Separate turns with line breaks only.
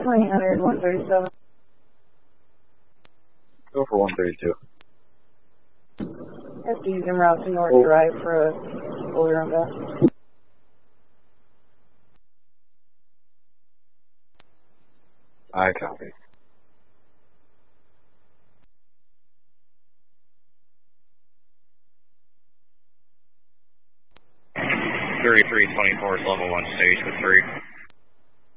300, 137.
Go for 132.
SD's en route to North Drive for a fully run back.
I copy.
3324 is level 1 stage with 3.